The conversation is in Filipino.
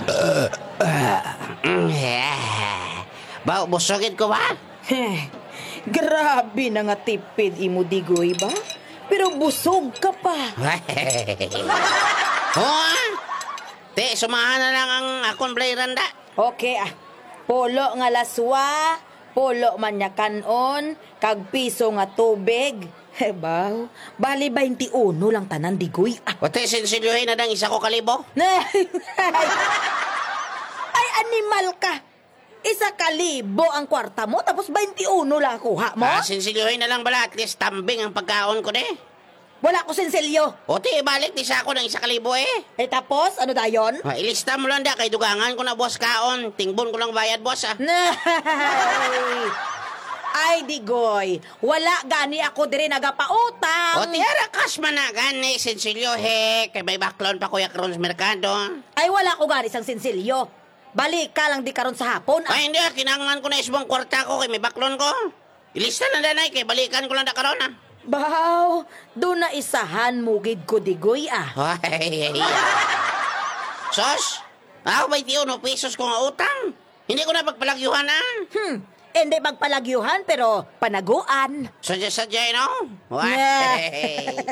Ba, busogin ko ba? Grabe na nga tipid imo digoy ba? Pero busog ka pa. Te, sumahan na lang ang akong blayranda. Okay Polo nga laswa, polo man niya kanon, kag piso nga tubig. Baw, bali 21 lang tanan digoy. Wate, sensilyohin na dang 1,000 Ay, animal ka. 1,000 ang kwarta mo, tapos 21 lang kuha mo? Sensilyohin na lang bala, at least tambing ang pagkaon ko de. Wala ko senselyo. Ote, balik di sa ako ng 1,000 Eh tapos, ano dayon? Ilista mo lang da, kay dugangan ko na boss kaon. Tingbon ko lang bayad, boss Ay, digoy, wala gani ako diri nagapautang. Ote, arakas man na gani, sensilyo kay may baklon pa kuya karon sa merkado. Ay, wala ko gani sang sensilyo. Balik ka lang di karon sa hapon. Ay, hindi, kinangan ko na isbong kwarta ko kay may baklon ko. Ilista na danay, kay balikan ko lang da karon Baw, doon na isahan mugid ko digoy Sos, ako 21 pesos ko nga utang. Hindi ko na pagpalagyuhan Hindi magpalagyuhan pero panaguan. Sadya-sadya, no?